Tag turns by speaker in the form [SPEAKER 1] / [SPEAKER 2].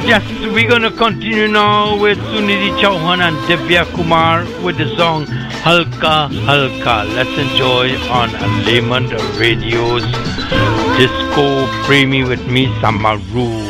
[SPEAKER 1] Yes, we're gonna continue now with Sunidhi Chauhan and Divya Kumar with the song Halka Halka. Let's enjoy on Lemon Radio's Disco Premi with me, Samaru.